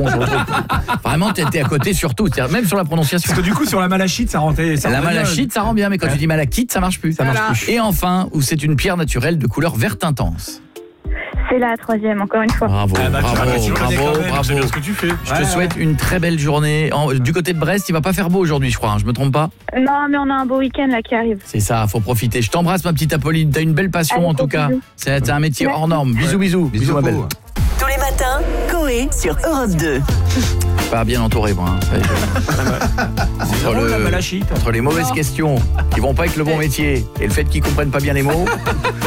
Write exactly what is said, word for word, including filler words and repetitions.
con sur le truc. Vraiment, t'es à côté sur tout, même sur la prononciation. Parce que du coup, sur la malachite, ça rentait. Ça la malachite, ça rend bien, mais quand ouais. tu dis malachite, ça marche plus. Ça voilà. marche plus. Et enfin, où c'est une pierre naturelle de couleur verte intense. C'est la troisième, encore une fois. Bravo, ah bah, bravo, bravo, bravo, bravo. C'est bien ce que tu fais. Je ouais, te ouais. souhaite une très belle journée. En, du côté de Brest, il va pas faire beau aujourd'hui, je crois, hein, je me trompe pas? Non, mais on a un beau week-end là qui arrive. C'est ça, faut profiter. Je t'embrasse, ma petite Apolline. T'as une belle passion Allez, en tout cas. C'est un métier Merci. hors norme. Bisous, ouais. bisous. Bisous, ma belle. Tous les matins, Coé sur Europe deux. Pas bien entouré, moi. Hein. entre, le, la malachite. entre les mauvaises Non. questions qui vont pas avec le bon métier et le fait qu'ils comprennent pas bien les mots.